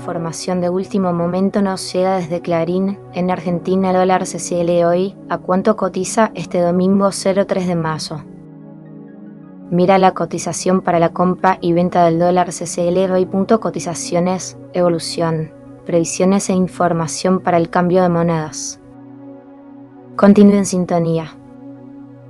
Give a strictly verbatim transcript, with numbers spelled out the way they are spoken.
información de último momento nos llega desde Clarín. En Argentina el dólar C C L hoy, ¿a cuánto cotiza este domingo cero tres de mayo? Mira la cotización para la compra y venta del dólar C C L hoy. Cotizaciones, evolución, previsiones e información para el cambio de monedas. Continúe en sintonía.